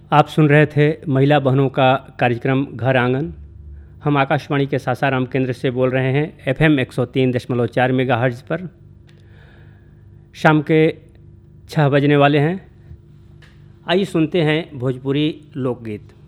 आप सुन रहे थे महिला बहनों का कार्यक्रम घर आंगन। हम आकाशवाणी के सासाराम केंद्र से बोल रहे हैं FM 103.4 मेगाहर्ट्ज़ पर। शाम के 6 बजने वाले हैं। आइए सुनते हैं भोजपुरी लोकगीत।